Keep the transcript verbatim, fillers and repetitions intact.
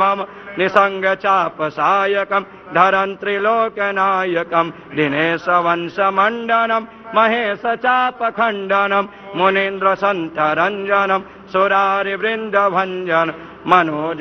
निसंग चाप सायकम धरंत्रिलोकनायकम दिनेश वंश मंडनम महेश चाप खंडनम मुनीन्द्र संत रंजनम सुरारि वृंद भंजन मनोज